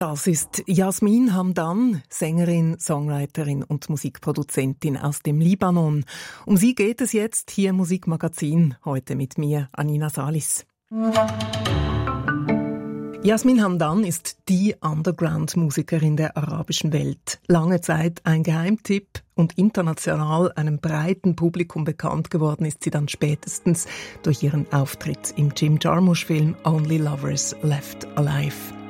Das ist Yasmin Hamdan, Sängerin, Songwriterin und Musikproduzentin aus dem Libanon. Um sie geht es jetzt hier im Musikmagazin, heute mit mir, Anina Salis. Yasmin Hamdan ist die Underground-Musikerin der arabischen Welt. Lange Zeit ein Geheimtipp und international einem breiten Publikum bekannt geworden ist sie dann spätestens durch ihren Auftritt im Jim Jarmusch-Film Only Lovers Left Alive.